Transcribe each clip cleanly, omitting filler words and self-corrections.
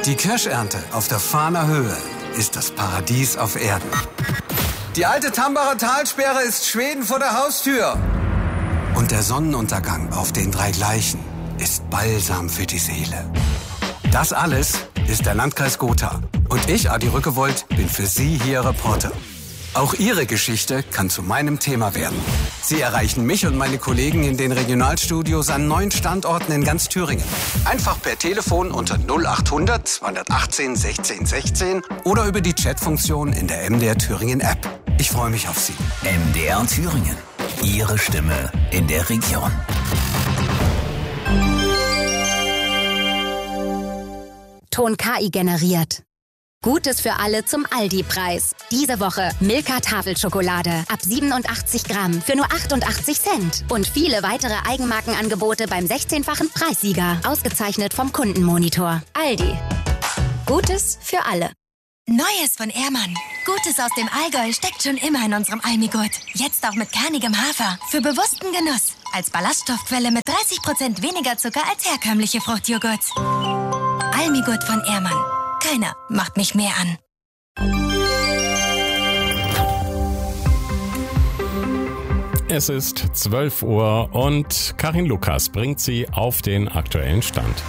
Die Kirschernte auf der Fahner Höhe ist das Paradies auf Erden. Die alte Tambacher Talsperre ist Schweden vor der Haustür. Und der Sonnenuntergang auf den 3 Gleichen ist Balsam für die Seele. Das alles ist der Landkreis Gotha. Und ich, Adi Rückewold, bin für Sie hier Reporter. Auch Ihre Geschichte kann zu meinem Thema werden. Sie erreichen mich und meine Kollegen in den Regionalstudios an 9 Standorten in ganz Thüringen. Einfach per Telefon unter 0800 218 16 16 oder über die Chatfunktion in der MDR Thüringen App. Ich freue mich auf Sie. MDR Thüringen. Ihre Stimme in der Region. Ton KI generiert. Gutes für alle zum Aldi-Preis. Diese Woche Milka Tafelschokolade ab 87 Gramm für nur 88 Cent. Und viele weitere Eigenmarkenangebote beim 16-fachen Preissieger. Ausgezeichnet vom Kundenmonitor. Aldi. Gutes für alle. Neues von Ehrmann. Gutes aus dem Allgäu steckt schon immer in unserem Almigurt. Jetzt auch mit kernigem Hafer. Für bewussten Genuss. Als Ballaststoffquelle mit 30% weniger Zucker als herkömmliche Fruchtjoghurts. Almigurt von Ehrmann. Keiner macht mich mehr an. Es ist 12 Uhr und Karin Lukas bringt Sie auf den aktuellen Stand.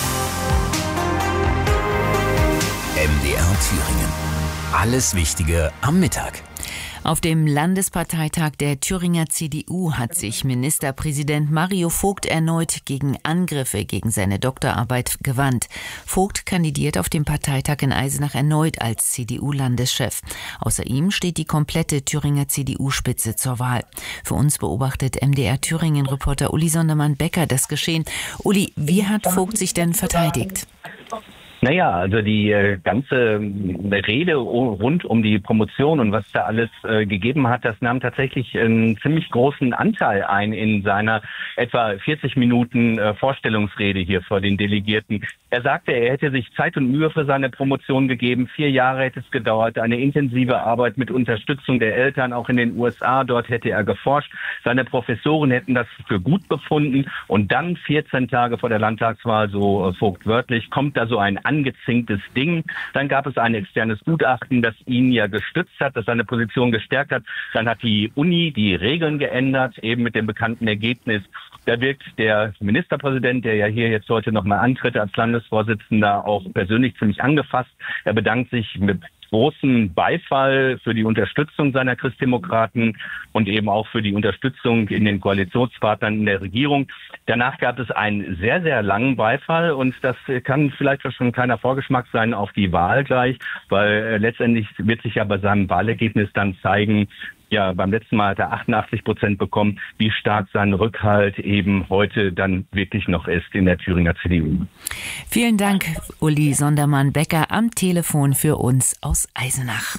MDR Thüringen. Alles Wichtige am Mittag. Auf dem Landesparteitag der Thüringer CDU hat sich Ministerpräsident Mario Vogt erneut gegen Angriffe gegen seine Doktorarbeit gewandt. Vogt kandidiert auf dem Parteitag in Eisenach erneut als CDU-Landeschef. Außer ihm steht die komplette Thüringer CDU-Spitze zur Wahl. Für uns beobachtet MDR Thüringen-Reporter Uli Sondermann-Becker das Geschehen. Uli, wie hat Vogt sich denn verteidigt? Naja, also die ganze Rede rund um die Promotion und was da alles gegeben hat, das nahm tatsächlich einen ziemlich großen Anteil ein in seiner etwa 40 Minuten Vorstellungsrede hier vor den Delegierten. Er sagte, er hätte sich Zeit und Mühe für seine Promotion gegeben. 4 Jahre hätte es gedauert, eine intensive Arbeit mit Unterstützung der Eltern, auch in den USA. Dort hätte er geforscht. Seine Professoren hätten das für gut befunden. Und dann 14 Tage vor der Landtagswahl, so Vogt wörtlich, kommt da so ein angezinktes Ding. Dann gab es ein externes Gutachten, das ihn ja gestützt hat, das seine Position gestärkt hat. Dann hat die Uni die Regeln geändert, eben mit dem bekannten Ergebnis. Da wirkt der Ministerpräsident, der ja hier jetzt heute nochmal antritt als Landesvorsitzender, auch persönlich ziemlich angefasst. Er bedankt sich mit großen Beifall für die Unterstützung seiner Christdemokraten und eben auch für die Unterstützung in den Koalitionspartnern in der Regierung. Danach gab es einen sehr, sehr langen Beifall und das kann vielleicht schon ein kleiner Vorgeschmack sein auf die Wahl gleich, weil letztendlich wird sich ja bei seinem Wahlergebnis dann zeigen, ja, beim letzten Mal hat er 88% bekommen, wie stark sein Rückhalt eben heute dann wirklich noch ist in der Thüringer CDU. Vielen Dank, Uli Sondermann-Becker am Telefon für uns aus Eisenach.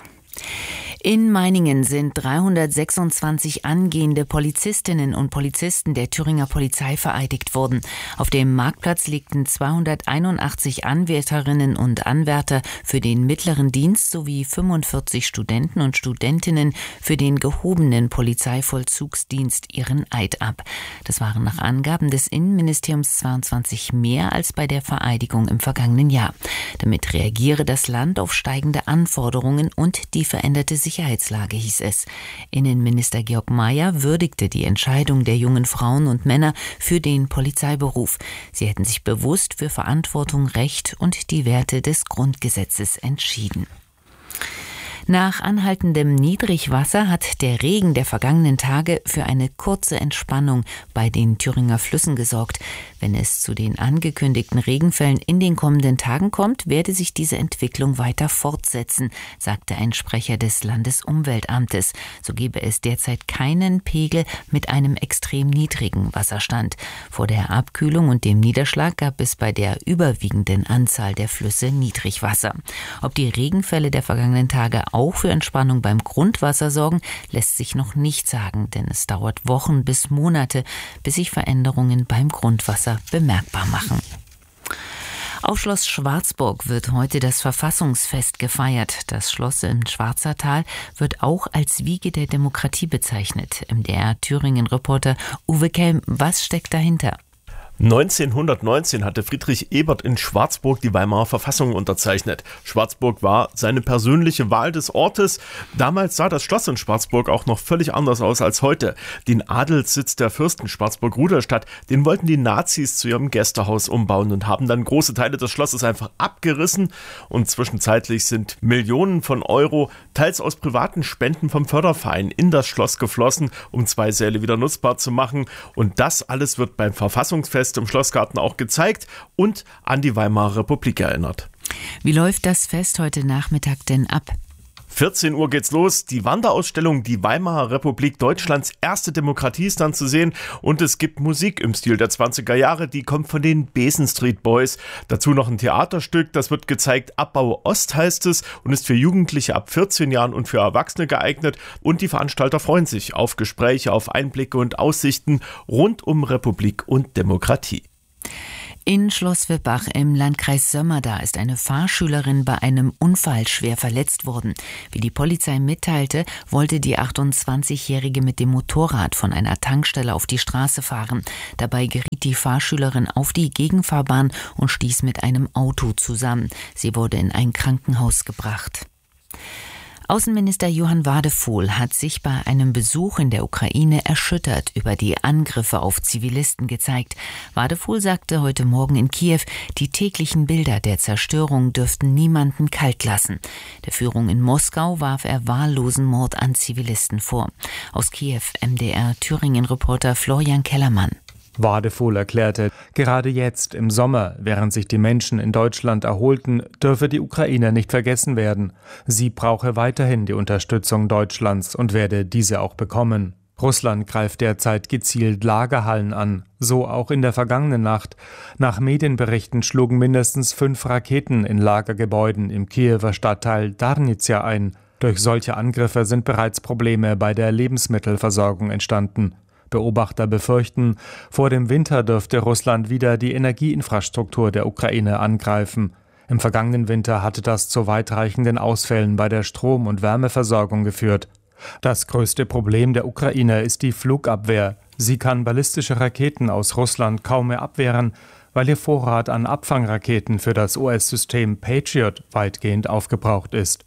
In Meiningen sind 326 angehende Polizistinnen und Polizisten der Thüringer Polizei vereidigt worden. Auf dem Marktplatz legten 281 Anwärterinnen und Anwärter für den mittleren Dienst sowie 45 Studenten und Studentinnen für den gehobenen Polizeivollzugsdienst ihren Eid ab. Das waren nach Angaben des Innenministeriums 22 mehr als bei der Vereidigung im vergangenen Jahr. Damit reagiere das Land auf steigende Anforderungen und die veränderte Sicherheitslage, hieß es. Innenminister Georg Mayer würdigte die Entscheidung der jungen Frauen und Männer für den Polizeiberuf. Sie hätten sich bewusst für Verantwortung, Recht und die Werte des Grundgesetzes entschieden. Nach anhaltendem Niedrigwasser hat der Regen der vergangenen Tage für eine kurze Entspannung bei den Thüringer Flüssen gesorgt. Wenn es zu den angekündigten Regenfällen in den kommenden Tagen kommt, werde sich diese Entwicklung weiter fortsetzen, sagte ein Sprecher des Landesumweltamtes. So gebe es derzeit keinen Pegel mit einem extrem niedrigen Wasserstand. Vor der Abkühlung und dem Niederschlag gab es bei der überwiegenden Anzahl der Flüsse Niedrigwasser. Ob die Regenfälle der vergangenen Tage auch für Entspannung beim Grundwasser sorgen, lässt sich noch nicht sagen, denn es dauert Wochen bis Monate, bis sich Veränderungen beim Grundwasser bemerkbar machen. Auf Schloss Schwarzburg wird heute das Verfassungsfest gefeiert. Das Schloss im Schwarzertal wird auch als Wiege der Demokratie bezeichnet. MDR Thüringen-Reporter Uwe Kelm, was steckt dahinter? 1919 hatte Friedrich Ebert in Schwarzburg die Weimarer Verfassung unterzeichnet. Schwarzburg war seine persönliche Wahl des Ortes. Damals sah das Schloss in Schwarzburg auch noch völlig anders aus als heute. Den Adelssitz der Fürsten Schwarzburg-Rudolstadt, den wollten die Nazis zu ihrem Gästehaus umbauen und haben dann große Teile des Schlosses einfach abgerissen. Und zwischenzeitlich sind Millionen von Euro, teils aus privaten Spenden vom Förderverein, in das Schloss geflossen, um 2 Säle wieder nutzbar zu machen. Und das alles wird beim Verfassungsfest im Schlossgarten auch gezeigt und an die Weimarer Republik erinnert. Wie läuft das Fest heute Nachmittag denn ab? 14 Uhr geht's los. Die Wanderausstellung Die Weimarer Republik, Deutschlands erste Demokratie, ist dann zu sehen. Und es gibt Musik im Stil der 20er Jahre, die kommt von den Besen Street Boys. Dazu noch ein Theaterstück, das wird gezeigt. Abbau Ost heißt es und ist für Jugendliche ab 14 Jahren und für Erwachsene geeignet. Und die Veranstalter freuen sich auf Gespräche, auf Einblicke und Aussichten rund um Republik und Demokratie. In Schloss Wippach im Landkreis Sömmerda ist eine Fahrschülerin bei einem Unfall schwer verletzt worden. Wie die Polizei mitteilte, wollte die 28-Jährige mit dem Motorrad von einer Tankstelle auf die Straße fahren. Dabei geriet die Fahrschülerin auf die Gegenfahrbahn und stieß mit einem Auto zusammen. Sie wurde in ein Krankenhaus gebracht. Außenminister Johann Wadephol hat sich bei einem Besuch in der Ukraine erschüttert über die Angriffe auf Zivilisten gezeigt. Wadephol sagte heute Morgen in Kiew, die täglichen Bilder der Zerstörung dürften niemanden kalt lassen. Der Führung in Moskau warf er wahllosen Mord an Zivilisten vor. Aus Kiew, MDR Thüringen-Reporter Florian Kellermann. Wadephol erklärte, gerade jetzt im Sommer, während sich die Menschen in Deutschland erholten, dürfe die Ukraine nicht vergessen werden. Sie brauche weiterhin die Unterstützung Deutschlands und werde diese auch bekommen. Russland greift derzeit gezielt Lagerhallen an, so auch in der vergangenen Nacht. Nach Medienberichten schlugen mindestens 5 Raketen in Lagergebäuden im Kiewer Stadtteil Darnizia ein. Durch solche Angriffe sind bereits Probleme bei der Lebensmittelversorgung entstanden. Beobachter befürchten, vor dem Winter dürfte Russland wieder die Energieinfrastruktur der Ukraine angreifen. Im vergangenen Winter hatte das zu weitreichenden Ausfällen bei der Strom- und Wärmeversorgung geführt. Das größte Problem der Ukraine ist die Flugabwehr. Sie kann ballistische Raketen aus Russland kaum mehr abwehren, weil ihr Vorrat an Abfangraketen für das US-System Patriot weitgehend aufgebraucht ist.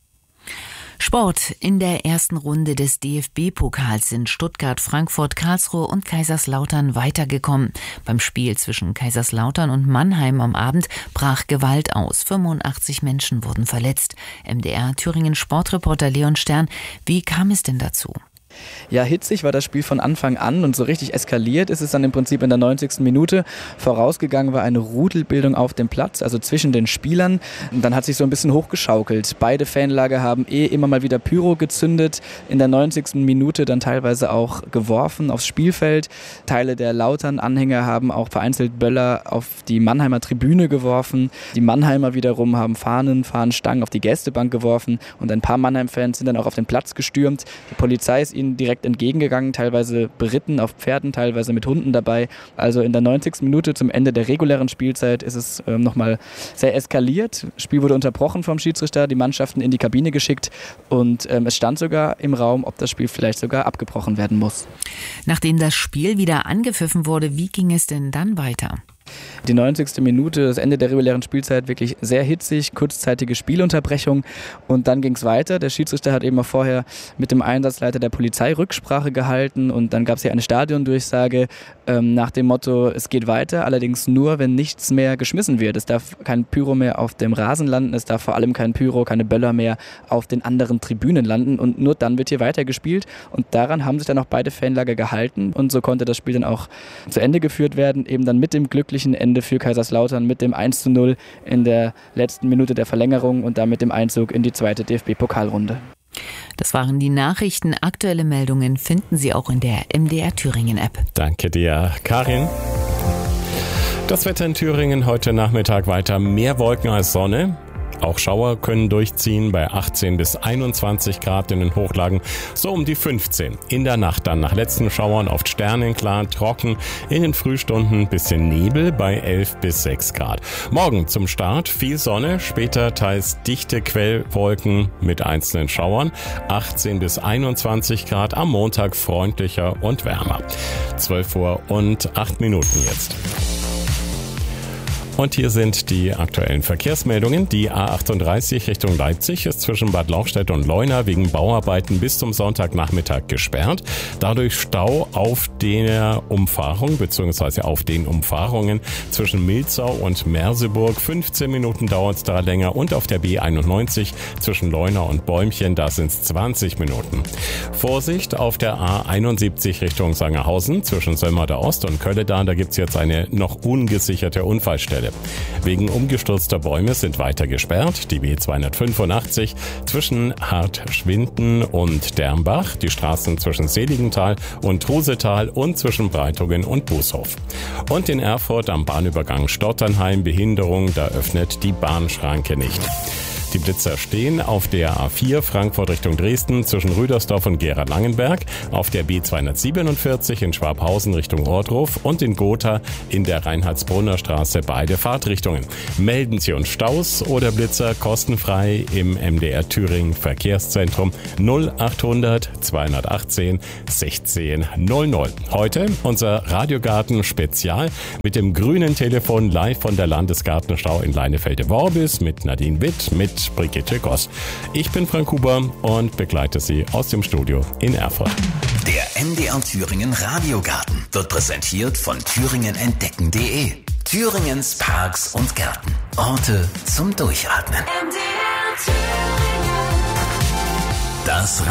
Sport. In der ersten Runde des DFB-Pokals sind Stuttgart, Frankfurt, Karlsruhe und Kaiserslautern weitergekommen. Beim Spiel zwischen Kaiserslautern und Mannheim am Abend brach Gewalt aus. 85 Menschen wurden verletzt. MDR Thüringen Sportreporter Leon Stern. Wie kam es denn dazu? Ja, hitzig war das Spiel von Anfang an und so richtig eskaliert ist es dann im Prinzip in der 90. Minute. Vorausgegangen war eine Rudelbildung auf dem Platz, also zwischen den Spielern. Und dann hat sich so ein bisschen hochgeschaukelt. Beide Fanlager haben immer mal wieder Pyro gezündet. In der 90. Minute dann teilweise auch geworfen aufs Spielfeld. Teile der Lautern-Anhänger haben auch vereinzelt Böller auf die Mannheimer Tribüne geworfen. Die Mannheimer wiederum haben Fahnenstangen auf die Gästebank geworfen. Und ein paar Mannheim-Fans sind dann auch auf den Platz gestürmt. Die Polizei ist ihnen direkt entgegengegangen, teilweise beritten auf Pferden, teilweise mit Hunden dabei. Also in der 90. Minute zum Ende der regulären Spielzeit ist es nochmal sehr eskaliert. Das Spiel wurde unterbrochen vom Schiedsrichter, die Mannschaften in die Kabine geschickt und es stand sogar im Raum, ob das Spiel vielleicht sogar abgebrochen werden muss. Nachdem das Spiel wieder angepfiffen wurde, wie ging es denn dann weiter? Die 90. Minute, das Ende der regulären Spielzeit, wirklich sehr hitzig, kurzzeitige Spielunterbrechung und dann ging es weiter. Der Schiedsrichter hat eben auch vorher mit dem Einsatzleiter der Polizei Rücksprache gehalten und dann gab es hier eine Stadiondurchsage nach dem Motto, es geht weiter, allerdings nur, wenn nichts mehr geschmissen wird. Es darf kein Pyro mehr auf dem Rasen landen, es darf vor allem kein Pyro, keine Böller mehr auf den anderen Tribünen landen und nur dann wird hier weitergespielt und daran haben sich dann auch beide Fanlager gehalten und so konnte das Spiel dann auch zu Ende geführt werden, eben dann mit dem glücklichen Ende für Kaiserslautern mit dem 1:0 in der letzten Minute der Verlängerung und damit dem Einzug in die zweite DFB-Pokalrunde. Das waren die Nachrichten. Aktuelle Meldungen finden Sie auch in der MDR Thüringen-App. Danke dir, Karin. Das Wetter in Thüringen heute Nachmittag weiter mehr Wolken als Sonne. Auch Schauer können durchziehen bei 18 bis 21 Grad in den Hochlagen, so um die 15. In der Nacht dann nach letzten Schauern oft sternenklar, trocken, in den Frühstunden bisschen Nebel bei 11 bis 6 Grad. Morgen zum Start viel Sonne, später teils dichte Quellwolken mit einzelnen Schauern, 18 bis 21 Grad, am Montag freundlicher und wärmer. 12 Uhr und 8 Minuten jetzt. Und hier sind die aktuellen Verkehrsmeldungen. Die A38 Richtung Leipzig ist zwischen Bad Lauchstädt und Leuna wegen Bauarbeiten bis zum Sonntagnachmittag gesperrt. Dadurch Stau auf der Umfahrung bzw. auf den Umfahrungen zwischen Milzau und Merseburg. 15 Minuten dauert es da länger. Und auf der B91 zwischen Leuna und Bäumchen, da sind es 20 Minuten. Vorsicht auf der A71 Richtung Sangerhausen zwischen Sömmerda Ost und Kölledahn. Da gibt es jetzt eine noch ungesicherte Unfallstelle. Wegen umgestürzter Bäume sind weiter gesperrt die B285 zwischen Hartschwinden und Dermbach, die Straßen zwischen Seligenthal und Trusetal und zwischen Breitungen und Bußhof. Und in Erfurt am Bahnübergang Stotternheim Behinderung, da öffnet die Bahnschranke nicht. Die Blitzer stehen auf der A4 Frankfurt Richtung Dresden zwischen Rüdersdorf und Gera-Langenberg, auf der B247 in Schwabhausen Richtung Ohrdruf und in Gotha in der Reinhardsbrunner Straße beide Fahrtrichtungen. Melden Sie uns Staus oder Blitzer kostenfrei im MDR Thüringen Verkehrszentrum 0800 218 16 00. Heute unser Radiogarten Spezial mit dem grünen Telefon live von der Landesgartenschau in Leinefelde-Worbis mit Nadine Witt, mit Brigitte Goss. Ich bin Frank Huber und begleite Sie aus dem Studio in Erfurt. Der MDR Thüringen Radiogarten wird präsentiert von thüringenentdecken.de. Thüringens Parks und Gärten. Orte zum Durchatmen. Das